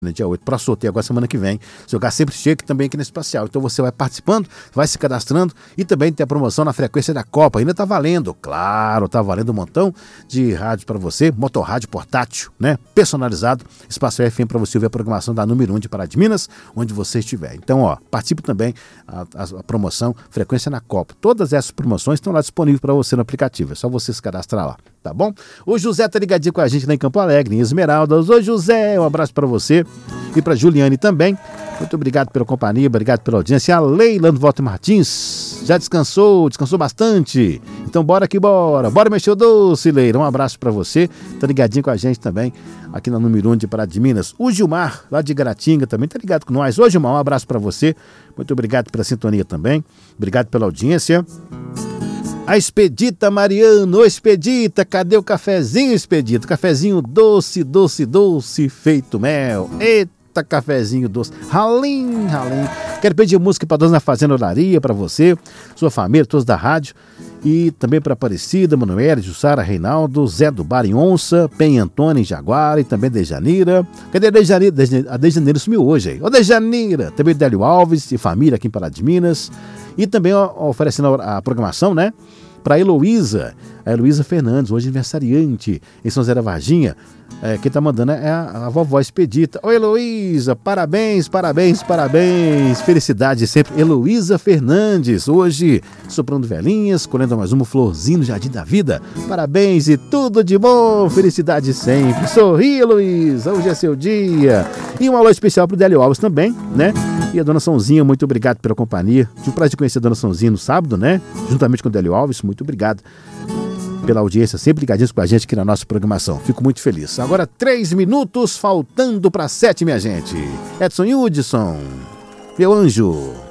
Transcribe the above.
no dia 8, para sorteio agora semana que vem. Seu lugar sempre chega também aqui nesse espacial. Então você vai participando, vai se cadastrando e também tem a promoção na frequência da Copa. Ainda tá valendo, claro, tá valendo um montão de rádio para você, motorrádio portátil, né? Personalizado, Espaço FM para você ouvir a programação da número 1 de Pará de Minas, onde você estiver. Então, participe também a promoção Frequência na Copa. Todas essas promoções estão lá disponíveis para você no aplicativo. É só você se cadastrar lá, tá bom? O José tá ligadinho com a gente lá em Campo Alegre, em Esmeraldas. Oi, José, um abraço para você. E para Juliane também, muito obrigado pela companhia, obrigado pela audiência. A Leila do Walter Martins, já descansou bastante. Então bora mexer o doce, Leila. Um abraço para você, tá ligadinho com a gente também, aqui na número 1 de Pará de Minas. O Gilmar, lá de Garatinga, também tá ligado com nós. Ô Gilmar, um abraço para você, muito obrigado pela sintonia também, obrigado pela audiência. A Expedita Mariano, ô Expedita, cadê o cafezinho, Expedita? Cafezinho doce, doce, doce, feito mel. Eita, cafezinho doce, ralim, ralim. Quero pedir música para Dona Fazenda Olaria, para você, sua família, todos da rádio. E também para Aparecida, Manoel, Jussara, Reinaldo, Zé do Bar em Onça, Pen Antônio em Jaguara e também Dejanira. Cadê a Dejanira? A Dejanira sumiu hoje, hein? Ô Dejanira! Também Délio Alves e família aqui em Pará de Minas. E também oferecendo a programação, né? Para a Heloísa Fernandes, hoje aniversariante em São José da Varginha. Quem tá mandando é a vovó Expedita. Ô Heloísa, parabéns, parabéns, parabéns. Felicidade sempre. Heloísa Fernandes, hoje soprando velhinhas, colhendo mais uma florzinha no Jardim da Vida. Parabéns e tudo de bom. Felicidade sempre. Sorri, Heloísa, hoje é seu dia. E um alô especial pro Délio Alves também, né? E a Dona Sãozinha, muito obrigado pela companhia. Tive o prazer de conhecer a Dona Sãozinha no sábado, né? Juntamente com o Délio Alves, muito obrigado pela audiência, sempre ligadinhos com a gente aqui na nossa programação. Fico muito feliz. Agora 3 minutos faltando para 7, minha gente. Edson Hudson, meu anjo.